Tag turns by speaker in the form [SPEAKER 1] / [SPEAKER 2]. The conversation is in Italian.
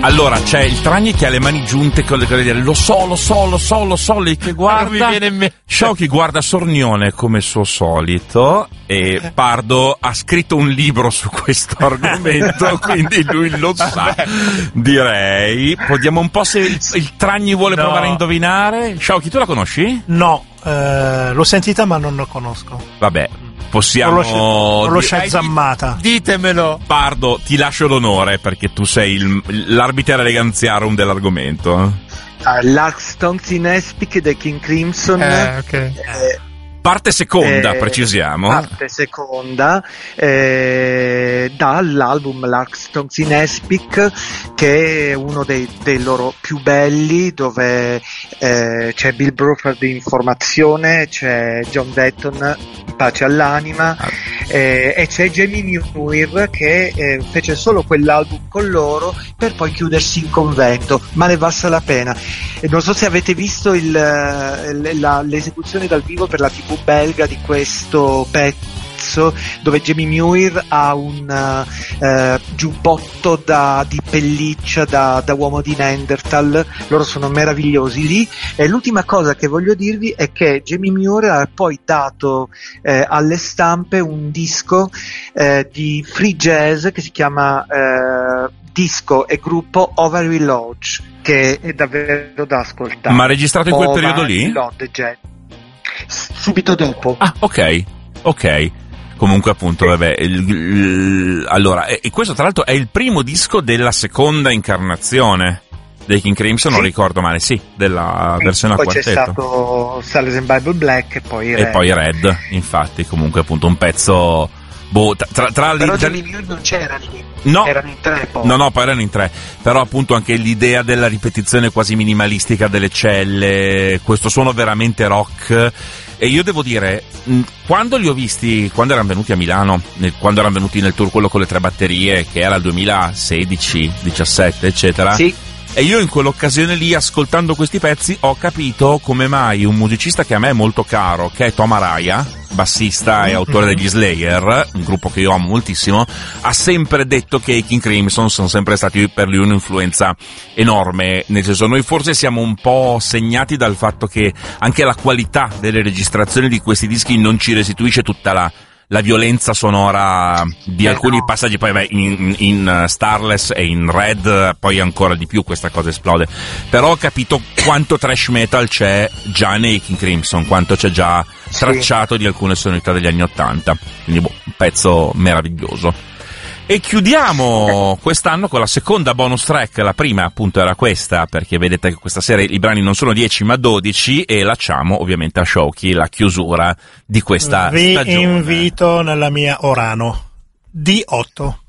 [SPEAKER 1] Allora c'è il Tragni che ha le mani giunte con le dire lo so, lì che guarda Sciocchi guarda Sornione come suo solito e Pardo ha scritto un libro su questo argomento, quindi lui lo sa. Direi vediamo un po' se il Tragni vuole provare a indovinare. Sciocchi, tu la conosci?
[SPEAKER 2] No, l'ho sentita ma non lo conosco.
[SPEAKER 1] Vabbè, possiamo...
[SPEAKER 2] Non l'ho sciazammata.
[SPEAKER 3] Ditemelo.
[SPEAKER 1] Pardo, ti lascio l'onore perché tu sei l'arbiter eleganziarum dell'argomento.
[SPEAKER 4] L'Arkstones in Espic dei King Crimson.
[SPEAKER 3] Ok.
[SPEAKER 1] Parte seconda, precisiamo.
[SPEAKER 4] Parte seconda dall'album L'Arkstones in Espic, che è uno dei loro più belli, dove c'è Bill Bruford in formazione, c'è John Detton, pace all'anima, e c'è Jamie Muir che fece solo quell'album con loro per poi chiudersi in convento, ma ne valsa la pena. E non so se avete visto l'esecuzione dal vivo per la TV belga di questo pezzo, dove Jamie Muir ha un giubbotto di pelliccia da uomo di Neanderthal. Loro sono meravigliosi lì. E l'ultima cosa che voglio dirvi è che Jamie Muir ha poi dato alle stampe un disco di free jazz che si chiama disco e gruppo Ovary Lodge, che è davvero da ascoltare.
[SPEAKER 1] Ma registrato in quel periodo lì?
[SPEAKER 4] Lodge, subito dopo.
[SPEAKER 1] Ah, ok. Comunque appunto, vabbè, allora, e questo tra l'altro è il primo disco della seconda incarnazione dei King Crimson, non ricordo male, della versione a quartetto.
[SPEAKER 4] Poi c'è stato Stars and Bible Black e poi Red.
[SPEAKER 1] E poi Red, infatti, comunque appunto un pezzo...
[SPEAKER 4] Però Jamie Muir non c'era lì.
[SPEAKER 1] No,
[SPEAKER 4] erano in tre poi.
[SPEAKER 1] No, poi erano in tre. Però appunto anche l'idea della ripetizione quasi minimalistica delle celle, questo suono veramente rock. E io devo dire, quando li ho visti, quando erano venuti a Milano, quando erano venuti nel tour quello con le 3 batterie, che era il 2016, 17, eccetera.
[SPEAKER 4] Sì.
[SPEAKER 1] E io in quell'occasione lì, ascoltando questi pezzi, ho capito come mai un musicista che a me è molto caro, che è Tom Araya, bassista e autore degli Slayer, un gruppo che io amo moltissimo, ha sempre detto che i King Crimson sono sempre stati per lui un'influenza enorme. Nel senso, noi forse siamo un po' segnati dal fatto che anche la qualità delle registrazioni di questi dischi non ci restituisce tutta la violenza sonora di alcuni passaggi. Poi in Starless e in Red poi ancora di più questa cosa esplode. Però ho capito quanto thrash metal c'è già nei King Crimson, quanto c'è già tracciato di alcune sonorità degli anni '80, quindi un pezzo meraviglioso. E chiudiamo quest'anno con la seconda bonus track. La prima appunto era questa, perché vedete che questa sera i brani non sono 10 ma 12, e lasciamo ovviamente a Sciocchi la chiusura di questa stagione.
[SPEAKER 2] Vi invito nella mia Orano D8.